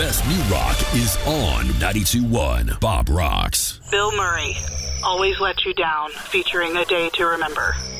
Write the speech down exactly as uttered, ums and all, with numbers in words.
best new rock is on ninety-two point one Bob Rocks. Bill Murray, Always Let You Down, featuring A Day to Remember.